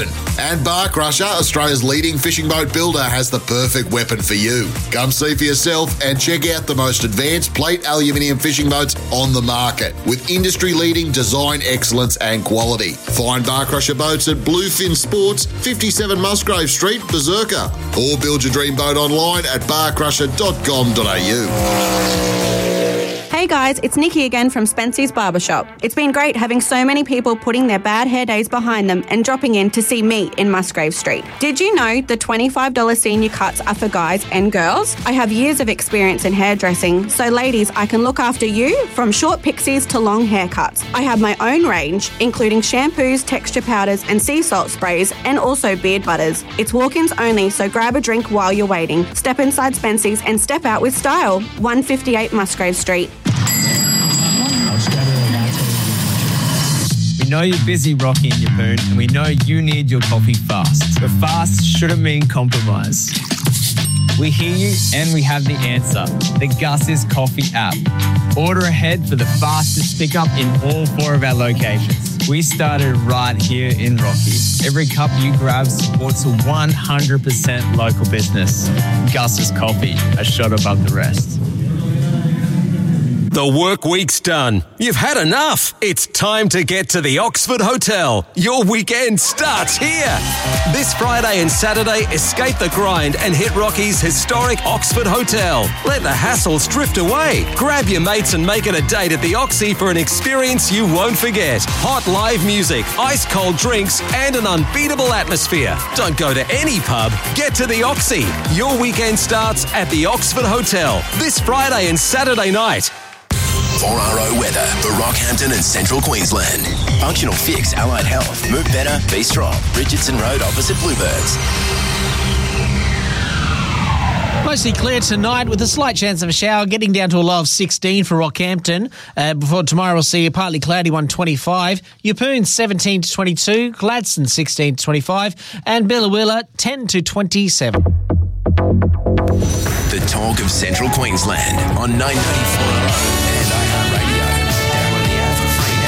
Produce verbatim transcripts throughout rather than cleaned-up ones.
And Bar Crusher, Australia's leading fishing boat builder, has the perfect weapon for you. Come see for yourself and check out the most advanced plate aluminium fishing boats on the market with industry-leading design excellence and quality. Find Bar Crusher boats at Bluefin Sports, fifty-seven Musgrave Street, Berserker, or build your dream boat online at bar crusher dot com dot a u. Hey guys, it's Nikki again from Spency's Barbershop. It's been great having so many people putting their bad hair days behind them and dropping in to see me in Musgrave Street. Did you know the twenty-five dollars senior cuts are for guys and girls? I have years of experience in hairdressing, so ladies, I can look after you from short pixies to long haircuts. I have my own range, including shampoos, texture powders and sea salt sprays, and also beard butters. It's walk-ins only, so grab a drink while you're waiting. Step inside Spency's and step out with style. one fifty-eight Musgrave Street. We know you're busy, Rocky and Yapoon, and we know you need your coffee fast. But fast shouldn't mean compromise. We hear you and we have the answer. The Gus's Coffee app. Order ahead for the fastest pickup in all four of our locations. We started right here in Rocky. Every cup you grab supports a one hundred percent local business. Gus's Coffee, a shot above the rest. The work week's done. You've had enough. It's time to get to the Oxford Hotel. Your weekend starts here. This Friday and Saturday, escape the grind and hit Rocky's historic Oxford Hotel. Let the hassles drift away. Grab your mates and make it a date at the Oxy for an experience you won't forget. Hot live music, ice cold drinks, and an unbeatable atmosphere. Don't go to any pub. Get to the Oxy. Your weekend starts at the Oxford Hotel this Friday and Saturday night. four R O weather for Rockhampton and Central Queensland. Functional Fix Allied Health. Move better, be strong. Richardson Road opposite Bluebirds. Mostly clear tonight with a slight chance of a shower, getting down to a low of sixteen for Rockhampton. Uh, before tomorrow, we'll see a partly cloudy one, twenty-five. Yeppoon, seventeen to twenty-two. Gladstone, sixteen to twenty-five. And Billawilla, ten to twenty-seven. The talk of Central Queensland on nine ninety-four R O and iHeartRadio. Download the app for free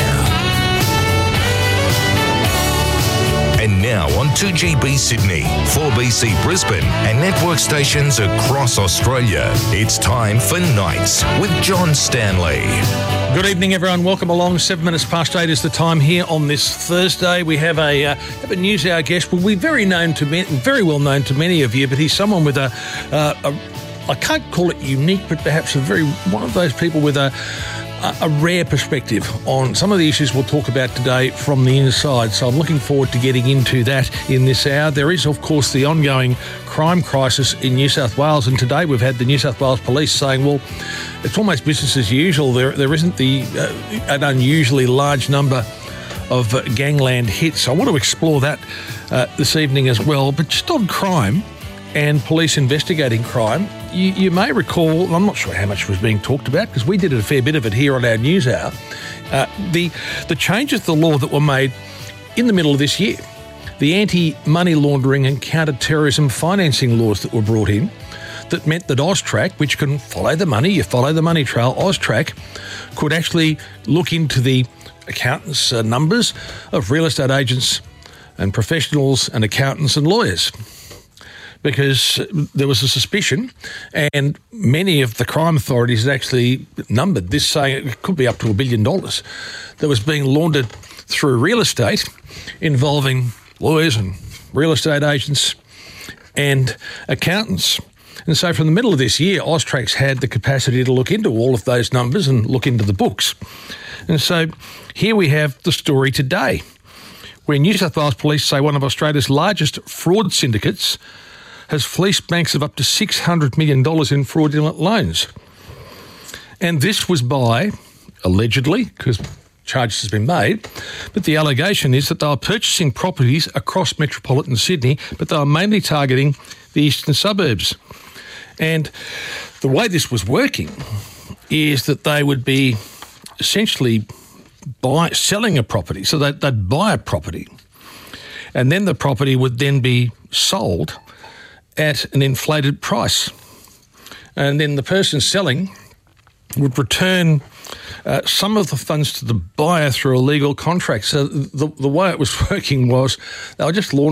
now. And now on two G B Sydney, four B C Brisbane and network stations across Australia, it's time for Nights with John Stanley. Good evening, everyone. Welcome along. Seven minutes past eight is the time here on this Thursday. We have a uh, have a news hour guest. Will be very known to me, very well known to many of you, but he's someone with a, uh, a I can't call it unique, but perhaps a very one of those people with a, a a rare perspective on some of the issues we'll talk about today from the inside. So I'm looking forward to getting into that in this hour. There is, of course, the ongoing crime crisis in New South Wales, and today we've had the New South Wales Police saying, well, it's almost business as usual. There, there isn't the uh, an unusually large number of uh, gangland hits. I want to explore that uh, this evening as well. But just on crime and police investigating crime, you, you may recall, I'm not sure how much was being talked about because we did a fair bit of it here on our news hour, uh, the, the changes to the law that were made in the middle of this year, the anti-money laundering and counter-terrorism financing laws that were brought in that meant that AUSTRAC, which can follow the money, you follow the money trail, AUSTRAC could actually look into the accountants' uh, numbers of real estate agents and professionals and accountants and lawyers, because there was a suspicion, and many of the crime authorities had actually numbered this, saying it could be up to a billion dollars that was being laundered through real estate involving lawyers and real estate agents and accountants. And so from the middle of this year, AUSTRAC's had the capacity to look into all of those numbers and look into the books. And so here we have the story today, where New South Wales Police say one of Australia's largest fraud syndicates has fleeced banks of up to six hundred million dollars in fraudulent loans. And this was by, allegedly, because charges have been made, but the allegation is that they were purchasing properties across metropolitan Sydney, but they were mainly targeting the eastern suburbs. And the way this was working is that they would be essentially buy, selling a property. So they'd, they'd buy a property, and then the property would then be sold at an inflated price. And then the person selling would return uh, some of the funds to the buyer through a legal contract. So the, the way it was working was they were just launching